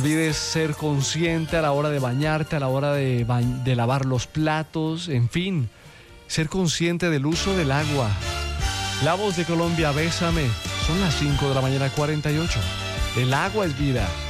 olvides ser consciente a la hora de bañarte, a la hora de lavar los platos, en fin, ser consciente del uso del agua. La Voz de Colombia, Bésame. Son las 5 de la mañana, 48. El agua es vida.